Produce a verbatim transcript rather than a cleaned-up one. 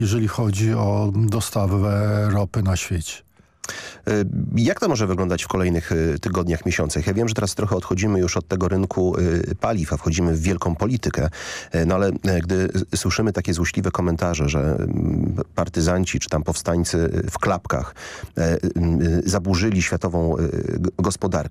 jeżeli chodzi o dostawę ropy na świecie. Jak to może wyglądać w kolejnych tygodniach, miesiącach? Ja wiem, że teraz trochę odchodzimy już od tego rynku paliw, a wchodzimy w wielką politykę. No ale gdy słyszymy takie złośliwe komentarze, że partyzanci czy tam powstańcy w klapkach zaburzyli światową gospodarkę,